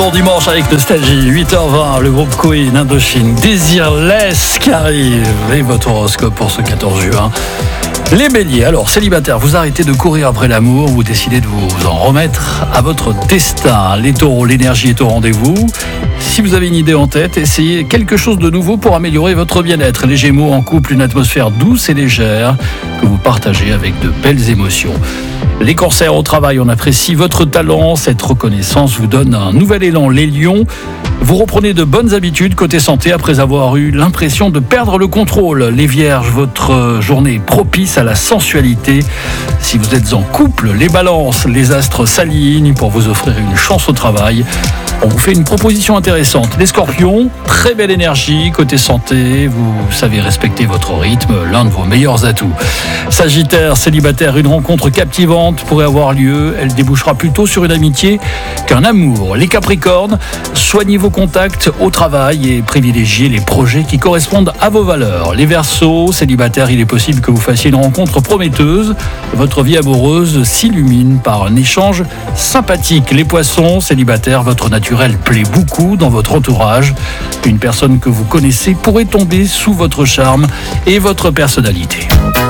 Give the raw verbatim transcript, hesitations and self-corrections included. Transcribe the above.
Bon dimanche avec Nostalgie, huit heures vingt, le groupe Queen, Indochine, Desireless qui arrive et votre horoscope pour ce quatorze juin. Les béliers, alors célibataires, vous arrêtez de courir après l'amour, vous décidez de vous en remettre à votre destin. Les taureaux, l'énergie est au rendez-vous. Si vous avez une idée en tête, essayez quelque chose de nouveau pour améliorer votre bien-être. Les gémeaux, en couple, une atmosphère douce et légère que vous partagez avec de belles émotions. Les cancers, au travail, on apprécie votre talent. Cette reconnaissance vous donne un nouvel élan. Les lions, vous reprenez de bonnes habitudes côté santé après avoir eu l'impression de perdre le contrôle. Les vierges, votre journée est propice à la sensualité. Si vous êtes en couple, les balances, les astres s'alignent pour vous offrir une chance au travail. On vous fait une proposition intéressante. Les scorpions, très belle énergie. Côté santé, vous savez respecter votre rythme, l'un de vos meilleurs atouts. Sagittaire, célibataire, une rencontre captivante pourrait avoir lieu. Elle débouchera plutôt sur une amitié qu'un amour. Les capricornes, soignez vos contacts au travail et privilégiez les projets qui correspondent à vos valeurs. Les verseaux, célibataires, il est possible que vous fassiez une rencontre prometteuse. Votre vie amoureuse s'illumine par un échange sympathique. Les poissons, célibataires, votre nature elle plaît beaucoup dans votre entourage. Une personne que vous connaissez pourrait tomber sous votre charme et votre personnalité.